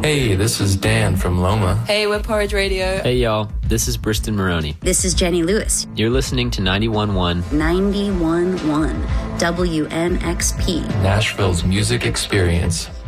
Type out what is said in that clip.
Hey, this is Dan from Loma. Hey, we're Porridge Radio. Hey, y'all. This is Briston Maroney. This is Jenny Lewis. You're listening to 91.1. 91.1 WNXP. Nashville's music experience.